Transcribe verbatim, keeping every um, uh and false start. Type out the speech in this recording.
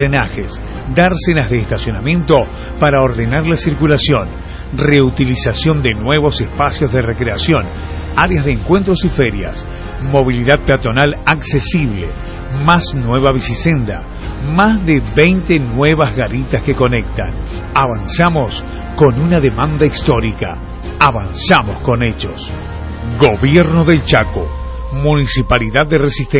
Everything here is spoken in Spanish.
drenajes, dársenas de estacionamiento para ordenar la circulación, reutilización de nuevos espacios de recreación, áreas de encuentros y ferias, movilidad peatonal accesible, más nueva bicisenda, más de veinte nuevas garitas que conectan. Avanzamos con una demanda histórica, avanzamos con hechos. Gobierno del Chaco, Municipalidad de Resistencia.